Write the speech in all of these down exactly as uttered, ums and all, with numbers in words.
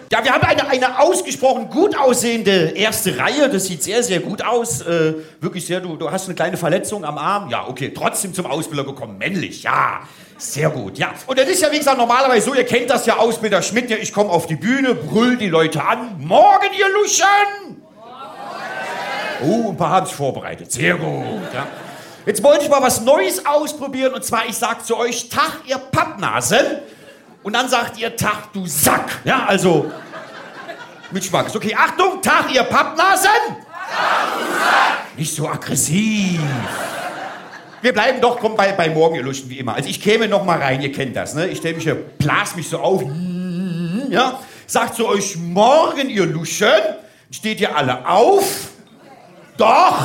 Ja, wir haben eine, eine ausgesprochen gut aussehende erste Reihe. Das sieht sehr, sehr gut aus. Äh, wirklich sehr, du, du hast eine kleine Verletzung am Arm. Ja, okay, trotzdem zum Ausbilder gekommen. Männlich, ja. Sehr gut, ja. Und das ist ja, wie gesagt, normalerweise so, ihr kennt das ja, Ausbilder Schmidt, ja, ich komme auf die Bühne, brüll die Leute an. Morgen, ihr Luschen! Oh, ein paar haben sich vorbereitet. Sehr gut, ja. Jetzt wollte ich mal was Neues ausprobieren, und zwar, ich sag zu euch, Tag, ihr Pappnasen. Und dann sagt ihr, Tag, du Sack. Ja, also, mit Schmack. Okay, Achtung, Tag, ihr Pappnasen. Tag, du Sack. Nicht so aggressiv. Wir bleiben doch, komm, bei, bei Morgen, ihr Luschen, wie immer. Also ich käme noch mal rein, ihr kennt das, ne? Ich stelle mich hier, blas mich so auf, ja? Sagt zu euch, morgen, ihr Luschen, steht ihr alle auf. Doch.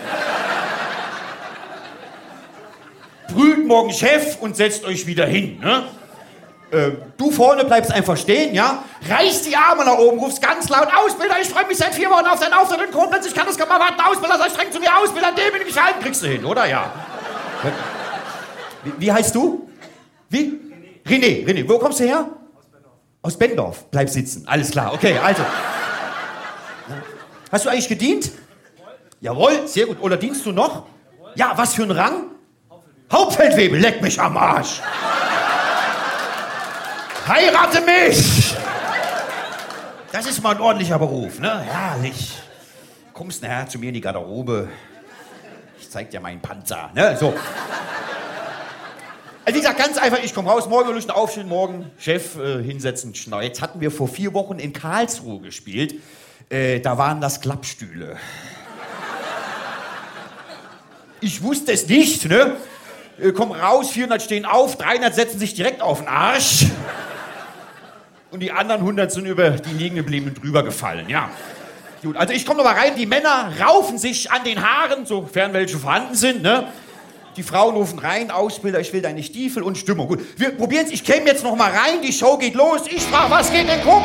Brüllt morgen Chef und setzt euch wieder hin, ne? Äh, du vorne bleibst einfach stehen, ja? Reißt die Arme nach oben, rufst ganz laut, Ausbilder, ich freue mich seit vier Wochen auf deinen Auftritt in Koblenz, ich kann das kaum erwarten, Ausbilder, sei streng zu mir, Ausbilder, an dem bin ich mich halten, kriegst du hin, oder? Ja. Wie, wie heißt du? Wie? René. René, wo kommst du her? Aus Bendorf. Aus Bendorf, bleib sitzen, alles klar, okay, also. Hast du eigentlich gedient? Jawohl. Jawohl, sehr gut. Oder dienst du noch? Jawohl. Ja, was für ein Rang? Hauptfeldwebel. Hauptfeldwebel, leck mich am Arsch. Heirate mich! Das ist mal ein ordentlicher Beruf, ne? Herrlich. Kommst nachher zu mir in die Garderobe. Ich zeig dir meinen Panzer, ne? So. Also wie gesagt, ganz einfach, ich komme raus, morgen Luschen aufstehen, morgen Chef äh, hinsetzen, schnau. Jetzt hatten wir vor vier Wochen in Karlsruhe gespielt. Äh, da waren das Klappstühle. Ich wusste es nicht, ne? Äh, komm raus, vierhundert stehen auf, dreihundert setzen sich direkt auf den Arsch. Und die anderen hundert sind über die liegen gebliebenen drüber gefallen, ja. Gut, also ich komme noch mal rein, die Männer raufen sich an den Haaren, sofern welche vorhanden sind, ne? Die Frauen rufen rein, Ausbilder, ich will deine Stiefel und Stimmung. Gut, wir probieren es, ich käme jetzt noch mal rein, die Show geht los, ich frage, was geht denn, guck?